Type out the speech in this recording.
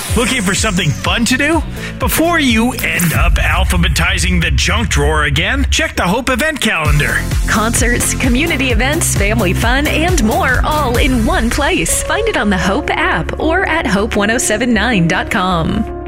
Looking for something fun to do? Before you end up alphabetizing the junk drawer again, check the Hope event calendar. Concerts, community events, family fun, and more all in one place. Find it on the Hope app or at hope1079.com.